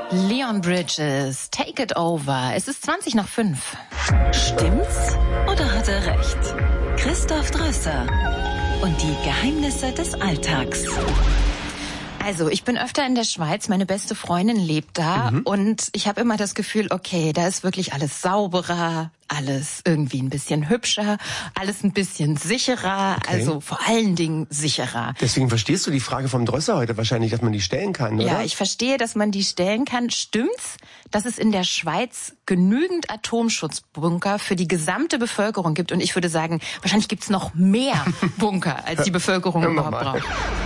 Leon Bridges, Take It Over. Es ist 5:20. Stimmt's oder hat er recht? Christoph Drösser und die Geheimnisse des Alltags. Also, ich bin öfter in der Schweiz, meine beste Freundin lebt da und ich habe immer das Gefühl, okay, da ist wirklich alles sauberer, alles irgendwie ein bisschen hübscher, alles ein bisschen sicherer, also vor allen Dingen sicherer. Deswegen verstehst du die Frage vom Drösser heute wahrscheinlich, dass man die stellen kann, oder? Ja, ich verstehe, dass man die stellen kann. Stimmt's, dass es in der Schweiz genügend Atomschutzbunker für die gesamte Bevölkerung gibt? Und ich würde sagen, wahrscheinlich gibt's noch mehr Bunker, als die Bevölkerung überhaupt braucht.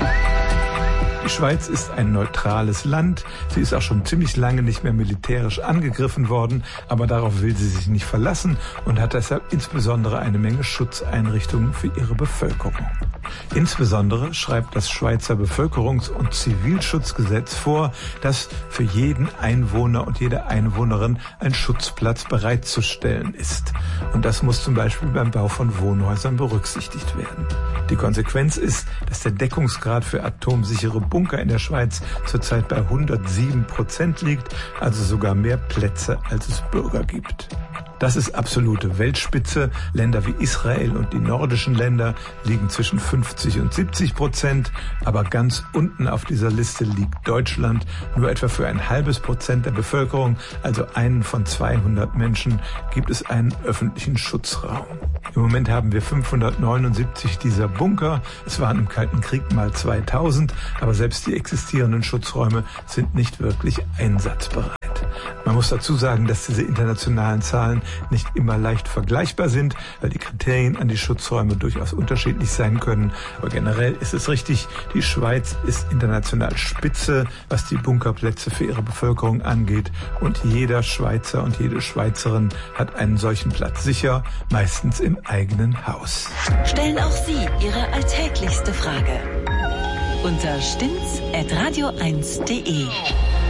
Die Schweiz ist ein neutrales Land. Sie ist auch schon ziemlich lange nicht mehr militärisch angegriffen worden, aber darauf will sie sich nicht verlassen und hat deshalb insbesondere eine Menge Schutzeinrichtungen für ihre Bevölkerung. Insbesondere schreibt das Schweizer Bevölkerungs- und Zivilschutzgesetz vor, dass für jeden Einwohner und jede Einwohnerin ein Schutzplatz bereitzustellen ist. Und das muss zum Beispiel beim Bau von Wohnhäusern berücksichtigt werden. Die Konsequenz ist, dass der Deckungsgrad für atomsichere Bunker in der Schweiz zurzeit bei 107% liegt, also sogar mehr Plätze, als es Bürger gibt. Das ist absolute Weltspitze. Länder wie Israel und die nordischen Länder liegen zwischen 50 und 70%. Aber ganz unten auf dieser Liste liegt Deutschland. Nur etwa für 0,5% der Bevölkerung, also einen von 200 Menschen, gibt es einen öffentlichen Schutzraum. Im Moment haben wir 579 dieser Bunker. Es waren im Kalten Krieg mal 2000, aber selbst die existierenden Schutzräume sind nicht wirklich einsatzbereit. Man muss dazu sagen, dass diese internationalen Zahlen nicht immer leicht vergleichbar sind, weil die Kriterien an die Schutzräume durchaus unterschiedlich sein können. Aber generell ist es richtig, die Schweiz ist international Spitze, was die Bunkerplätze für ihre Bevölkerung angeht. Und jeder Schweizer und jede Schweizerin hat einen solchen Platz sicher, meistens im eigenen Haus. Stellen auch Sie Ihre alltäglichste Frage unter stimmt's@radio1.de.